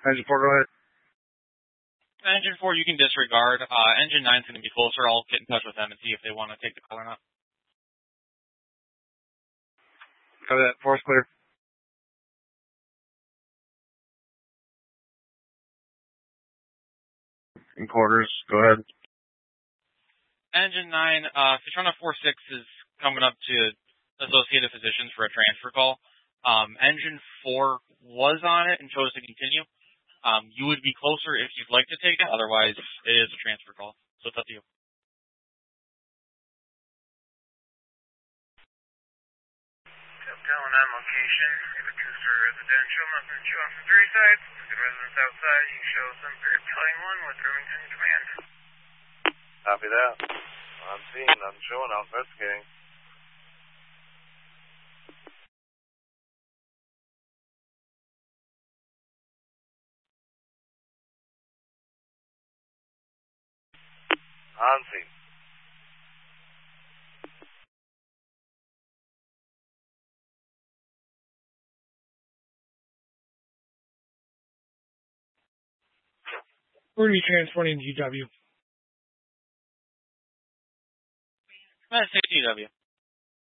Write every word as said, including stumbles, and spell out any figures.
Engine four, go ahead. Engine four, you can disregard. Uh, engine nine's going to be closer. I'll get in touch with them and see if they want to take the call or not. Copy that. Four's clear. In quarters, go ahead. Engine nine, uh, Citroen four six is coming up to Associated Physicians for a transfer call. Um, engine four was on it and chose to continue. Um, you would be closer if you'd like to take it. Otherwise, it is a transfer call. So it's up to you. Telling on location. We have a two-story residential. Nothing to chew on from three sides. Good residents outside. You can show some period telling one with Remington Command. Copy that. I'm seeing, I'm showing, I'm investigating. On scene. We're going to be transporting to U W. Uh, six U W.